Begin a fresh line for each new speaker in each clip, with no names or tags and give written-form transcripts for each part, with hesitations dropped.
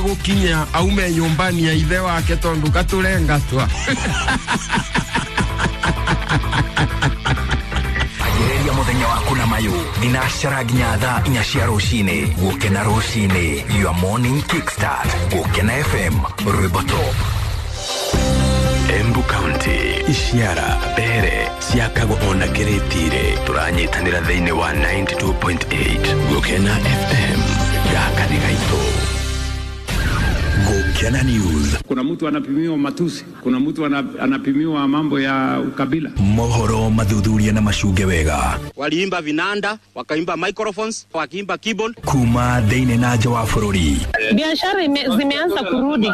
gukinya aume nyumbani ya ithe wake tondu gaturengatwa
Ajeria muthenya waku na mayu dinashara nginya thaa 4 cia rucini gukena rucini your morning kickstart gukena FM Rweboto Embu County Isiara Bere Siakago ona Keretire turanyitanira thiini wa 92.8 gukena FM yakanigaito Gukena News.
Kuna mtu anapimiwa matusi, kuna mtu anapimiwa mambo ya ukabila.
Mohoro madhudhuria na mashuge wega.
Waliimba vinanda, wakaimba microphones, wakaimba keyboard.
Kuma deine na jawa furori.
Biashara zimeanza kurudi.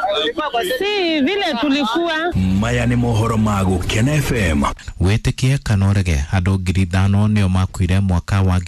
Si vile tulikuwa.
Maya ni mohoro magu Kena FM.
Wetikie kanorege andũ 5,000 nĩo makuire mwaka wa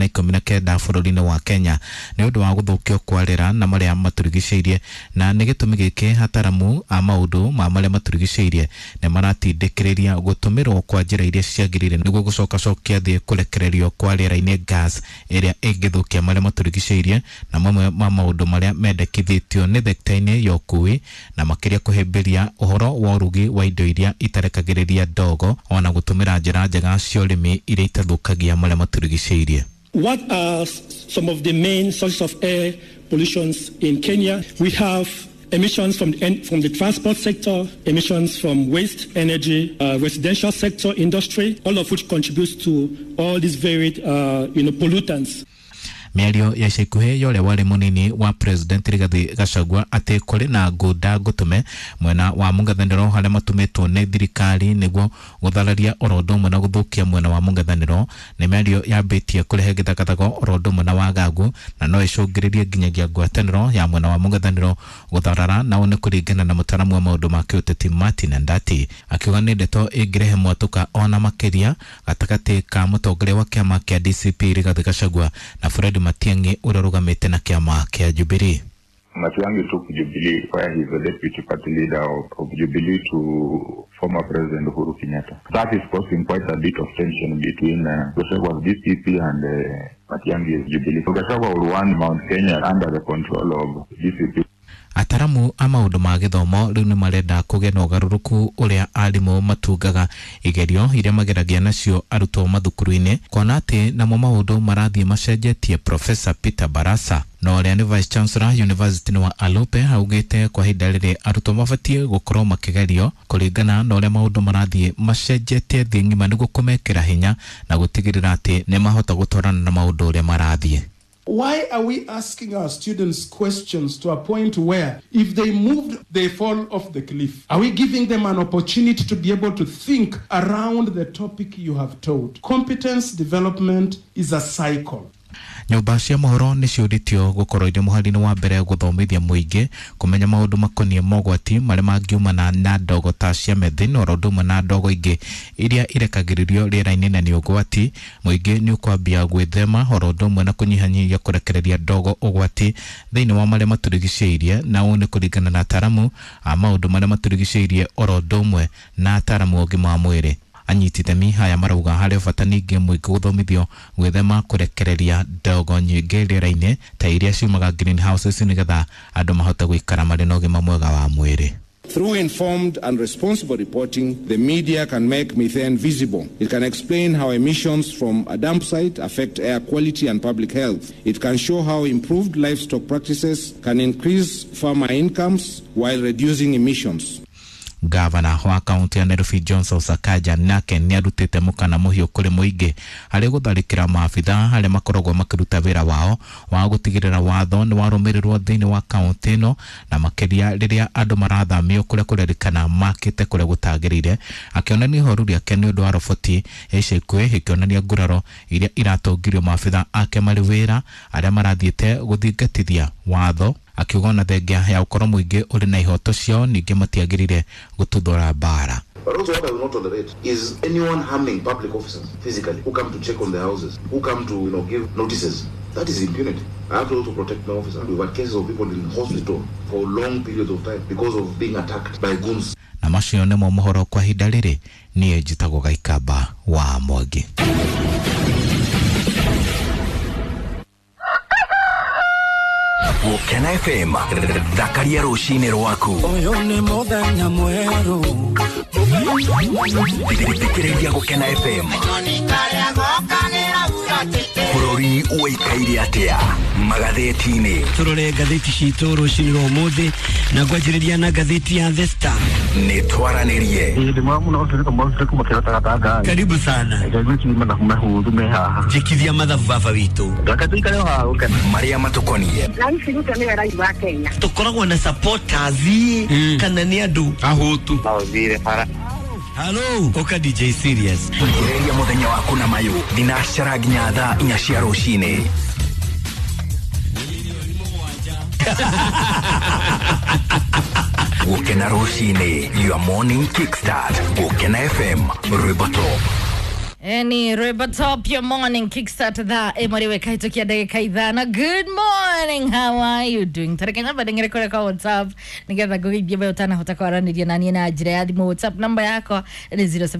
2019 bũrũri-inĩ wa Kenya nĩ ũndũ wa gũthũkio kwa rĩera na marĩa maturigicĩirie na nĩ gĩtũmi gĩkĩ hataramu a maũndũ ma marĩa maturigicĩirie nĩ maratindĩkĩrĩria gũtũmĩrwo kwa njĩra iria ciagĩrĩire nĩguo gũcokacokia thĩ kũrekererio kwa rĩera-inĩ gas ĩrĩa ĩngĩthũkia marĩa maturigicĩirie na mamwe ma maũndũ marĩa mendekithĩtio nĩ thekita-inĩ ya ũkui na makĩria kũhĩmbĩria ũhoro wa ũrugi wa indo iria itarekagĩrĩria ndogo ona gũtũmĩra njĩra njega cia ũrĩmi iria itathũkagia marĩa maturigicĩirie.
What are some of the main sources of air pollutions in Kenya? We have emissions from the transport sector, emissions from waste, energy, residential sector, industry, all of which contributes to all these varied, pollutants.
Mĩario ya ikuhĩ yole wale munini wa President Rigathi Gachagua ati kuri na ngunda gutume mwena wa mũng'ethanĩro harĩa matũmĩtwo nĩ thirikari nĩguo gũthararia orodo ũmwe na gũthũkia mwena wa mũng'ethanĩro nĩ mĩario yambĩtie kũrehe gĩthagathago orodo ũmwe na wagagu na no ĩcũngĩrĩrie nginyagia ngwatanĩro ya mwena wa mũng'ethanĩro gũtharara na one kũringana na mũtaaramu wa maũndũ ma kĩũteti Martin Ndati akiuga nĩ ndeto ĩngĩrehe mwatũka ona makĩria gatagatĩ ka mũtongoria wa kĩama kĩa DCP Rigathi Gachagua na Fred Matiang'i urorugamite na kiama kia Jubilee.
Matiang'i took Jubilee where he is the deputy party leader of Jubilee to former President Uhuru Kenyatta. That is causing quite a bit of tension between Gachagua DCP and Matiang'i's Jubilee. So Gachagua will want Mount Kenya under the control of DCP.
Ataramu a maũndũ ma gĩthomo rĩu nĩ marenda kũgĩa na ũgarũrũku ũrĩa arimũ matungaga igerio iria mageragia nacio arutwo mathukuru-inĩ kuona atĩ namo maũndũ marathiĩ macenjetie. Professor Peter Barasa na ũrĩa nĩ Vice Chancellor University wa Alope augĩte kwa ihinda rĩrĩ arutwo mabatie gũkorwo makĩgerio kũringana na ũrĩa maũndũ marathiĩ macenjetie thĩ ng'ima nĩguo kũmekĩra hinya na gũtigĩrĩra atĩ nĩ mahota gũtwarana na maũndũ ũrĩa marathiĩ.
Why are we asking our students questions to a point where if they moved, they fall off the cliff? Are we giving them an opportunity to be able to think around the topic you have taught? Competence development is a cycle.
Nyũmba cia mohoro nĩ ciũrĩtio gũkorwo irĩ mũhari-inĩ wa mbere gũthomithia mũingĩ kũmenya maũndũ makoniĩ mogwati marĩa mangiumana na ndogo ta cia methane oro ũndũ ũmwe na ndogo ingĩ iria irekagĩrĩrio rĩera-inĩ na nĩ ũgwati. Mũingĩ nĩ ũkwambia gwĩthema oro ũndũ ũmwe na kũnyihanyihia kũrekereria ndogo ũgwati thĩinĩ wa marĩa maturigicĩirie na ũũ nĩ kũringana na ataramu a maũndũ marĩa maturigicĩirie oro ũndũ ũmwe na ataramu ũgima wa mwĩrĩ. Anyitithemi haya marauga harĩ bata ningĩ mũingĩ gũthomithio gwĩthema kũrekereria ndogo nyingĩ rĩera-inĩ ta iria ciumaga greenhouses nĩgetha andũ mahote gũikara marĩ na ũgima mwega wa mwĩrĩ.
Through informed and responsible reporting, the media can make methane visible. It can explain how emissions from a dump site affect air quality and public health. It can show how improved livestock practices can increase farmer incomes while reducing emissions. Gavana wa kaunti ya Nairobi Johnson Sakaja nake nĩ arutĩte mũkana mũhiũ kũrĩ mũingĩ harĩ gũtharĩkĩra maabitha harĩa makoragwo makĩruta wĩra wao wa gũtigĩrĩra watho nĩ warũmĩrĩrwo thĩinĩ wa kaunti ĩno na makĩria rĩrĩa andũ marathamio kũrĩa kũrerĩkana makĩte kũrĩa gũtagĩrĩire. Akĩonania ihoru rĩake nĩ ũndũ wa roboti ya ica ikuhĩ ĩkĩonania nguraro iria iratongirio maabitha ake marĩ wĩra arĩa marathiĩte gũthingatithia watho. Akiuga na thengia ya ũkorwo mũingĩ ũrĩ na ihoto ciao ningĩ matiagĩrĩire gũtuthũra bara.
But also what I will not tolerate is anyone harming public officers physically who come to check on their houses, who come to give notices. That is impunity. I have to also protect my officer. We've had cases of people in hospital for long periods of time because of being attacked by goons.
Na macio nĩmo mohoro kwa ihinda rĩrĩ niĩ njĩtagwo Gaikamba wa Mwangi.
Gukena FM thakaria rushine rwaku
oyo ni muthenya mweru
Thikiriria Gukena FM Bururi uikaire atia magatheti-ini
turore gatheti citu rushine rwa muthi na gwajiriria na gatheti ya The Star
ni twaranirie
karibu sana jikithia mathabu baba witu
Maria Matukonie
tukoragwo na supporters kana ni andu
Ahutu
Hello, Oka DJ Serious.
Thikiriria muthenya waku na mayu thinacara nginya thaa 4 cia rucine Gukena rucine, your morning kickstart. Gukena FM, Rubato.
Any River Top, your morning kickstart that Emoriwe Kaitokia de Kaidana. Good morning, how are you doing? Tarakana badengere kwa WhatsApp. Nigeza kugigia utana hotakora nidia na ajire adimu WhatsApp number yako ni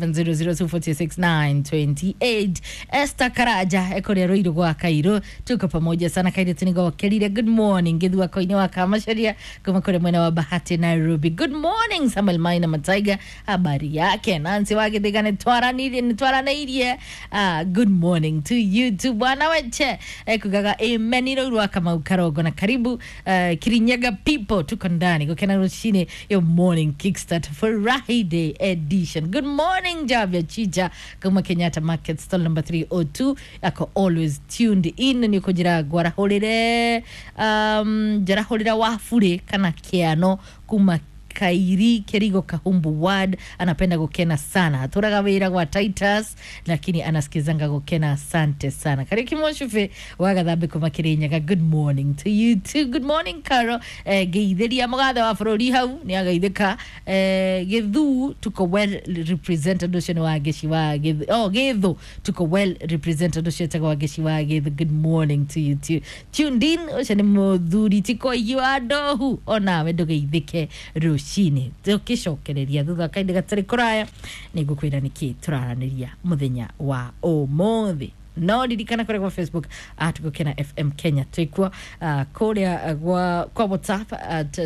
0700246928. Esther Karaja ekore roido kwa Kairo. Tuko pamoja sana kaide tunigo kelile. Good morning. Gidua kwa inewa kama sharia kuma kore mwena wa Bahati Nairobi. Good morning Samuel Maina Mataiga. Habari yake Nancy wage digane twara nidi good morning to you too bwana weche kugaga emeniro rwa kama ukarogo na karibu Kirinyaga people tuko ndani Gukena rushine your morning kickstart for Friday edition. Good morning Javia Chicha kama Kenyatta Market stall number 302 yako always tuned in ni kujira gwarahorere jarahorera wafure kana kiano kuma Kairi Kerigo Kahumbu ward anapenda Gukena sana aturaga wira kwa Titus lakini anasikizanga Gukena asante sana kariki moshufe wagathambe kuma Kirinyaga. Good morning to you too. Good morning Carol geitheri mugathe wa bururi hau ni agaitheka githu tuko well represented ocean wa geshi wa githu tuko well represented ocean wa geshi wa githu. Good morning to you too. Tuned in ocean muthuri tiko yuadohu ona wedo geithike shine tukishokereria thutha kainde gatari kuraya nigukwira niki turaraniria muthenya wa umuthi no dirikana kore kwa Facebook @Gukena FM Kenya tuikwa korea kwa WhatsApp at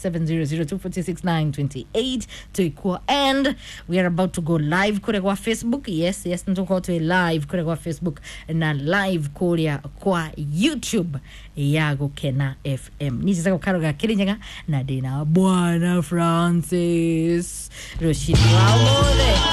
0700246928 tuikwa and we are about to go live kore kwa Facebook. Yes ntuko to live kore kwa Facebook na live korea kwa YouTube ya Gukena FM. Nitaka kukaroga Kirinyaga na dina Bwana Francis Roshini wa Mole.